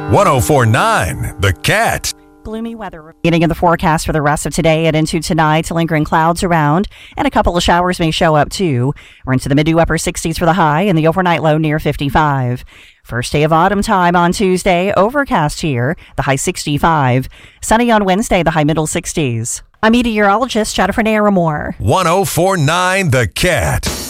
1049 The Cat. Gloomy weather beginning in the forecast for the rest of today and into tonight. Lingering clouds around and a couple of showers may show up too. We're into the mid to upper 60s for the high and the overnight low near 55. First day of autumn time on Tuesday, overcast here, the high 65. Sunny on Wednesday, the high middle 60s. I'm meteorologist Jennifer Naramore. 1049 The Cat.